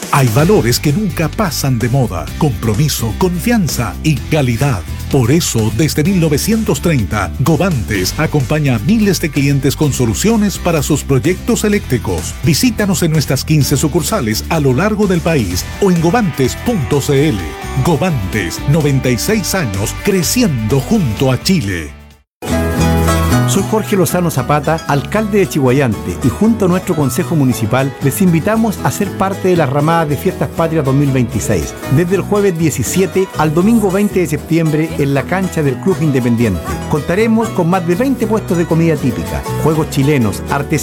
Hay valores que nunca pasan de moda: compromiso, confianza y calidad. Por eso, desde 1930, Govantes acompaña a miles de clientes con soluciones para sus proyectos eléctricos. Visítanos en nuestras 15 sucursales a lo largo del país o en govantes.cl. Govantes, 96 años creciendo junto a Chile. Soy Jorge Lozano Zapata, alcalde de Chiguayante, y junto a nuestro Consejo Municipal les invitamos a ser parte de las ramadas de Fiestas Patrias 2026, desde el jueves 17 al domingo 20 de septiembre en la cancha del Club Independiente. Contaremos con más de 20 puestos de comida típica, juegos chilenos, artesanías,